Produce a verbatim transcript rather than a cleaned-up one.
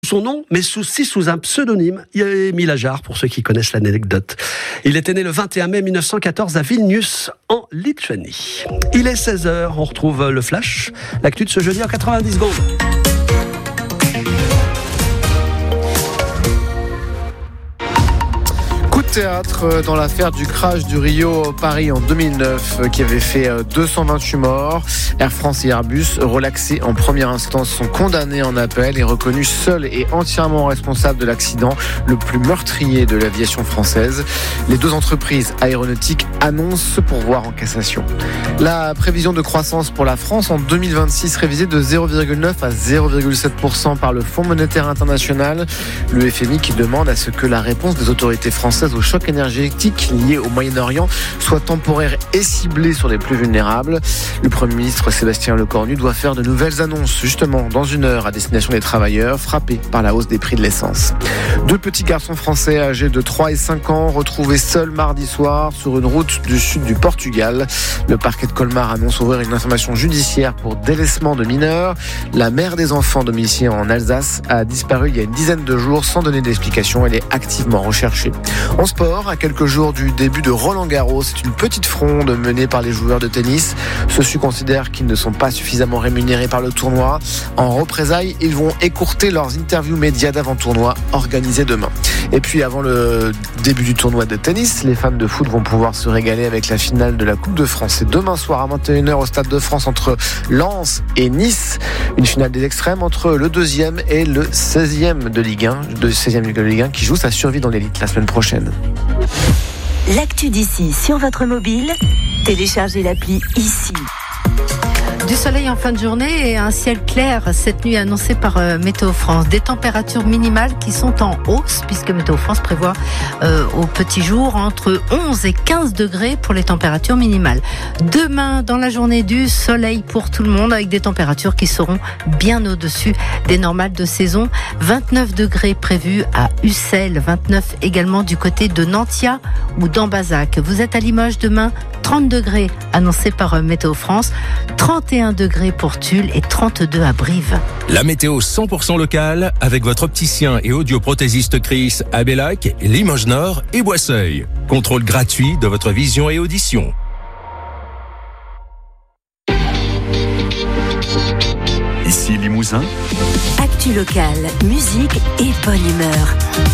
son nom, mais aussi sous un pseudonyme, Émile Ajar, pour ceux qui connaissent l'anecdote. Il était né le vingt et un mai mille neuf cent quatorze à Vilnius, en Lituanie. Il est seize heures, on retrouve le Flash, l'actu de ce jeudi en quatre-vingt-dix secondes. Théâtre dans l'affaire du crash du Rio Paris en deux mille neuf qui avait fait deux cent vingt-huit morts. Air France et Airbus, relaxés en première instance, sont condamnés en appel et reconnus seuls et entièrement responsables de l'accident le plus meurtrier de l'aviation française. Les deux entreprises aéronautiques annoncent ce pourvoi en cassation. La prévision de croissance pour la France en deux mille vingt-six révisée de zéro virgule neuf à zéro virgule sept pour cent par le Fonds monétaire international. Le F M I qui demande à ce que la réponse des autorités françaises au choc énergétique lié au Moyen-Orient soit temporaire et ciblé sur les plus vulnérables. Le Premier ministre Sébastien Lecornu doit faire de nouvelles annonces justement dans une heure à destination des travailleurs frappés par la hausse des prix de l'essence. Deux petits garçons français âgés de trois et cinq ans retrouvés seuls mardi soir sur une route du sud du Portugal. Le parquet de Colmar annonce ouvrir une information judiciaire pour délaissement de mineurs. La mère des enfants domiciliés en Alsace a disparu il y a une dizaine de jours sans donner d'explication. Elle est activement recherchée. En sport, à quelques jours du début de Roland-Garros, c'est une petite fronde menée par les joueurs de tennis. Ceux-ci considèrent qu'ils ne sont pas suffisamment rémunérés par le tournoi. En représailles, ils vont écourter leurs interviews médias d'avant-tournoi organisés demain. Et puis avant le début du tournoi de tennis, les fans de foot vont pouvoir se régaler avec la finale de la Coupe de France. C'est demain soir à vingt et une heures au Stade de France entre Lens et Nice. Une finale des extrêmes entre le deuxième et le seizième de Ligue un, de seizième de Ligue un qui joue sa survie dans l'élite la semaine prochaine. L'actu d'ici sur votre mobile, téléchargez l'appli ici. Du soleil en fin de journée et un ciel clair cette nuit annoncé par euh, Météo France. Des températures minimales qui sont en hausse puisque Météo France prévoit euh, au petit jour entre onze et quinze degrés pour les températures minimales. Demain, dans la journée, du soleil pour tout le monde avec des températures qui seront bien au-dessus des normales de saison. vingt-neuf degrés prévus à Ussel, vingt-neuf également du côté de Nantia ou d'Ambazac. Vous êtes à Limoges demain, trente degrés annoncés par euh, Météo France, trente et un degrés pour Tulle et trente-deux à Brive. La météo cent pour cent locale avec votre opticien et audioprothésiste Chris à Bellac, Limoges Nord et Boisseuil. Contrôle gratuit de votre vision et audition. Ici Limousin. Actu locale, musique et bonne humeur.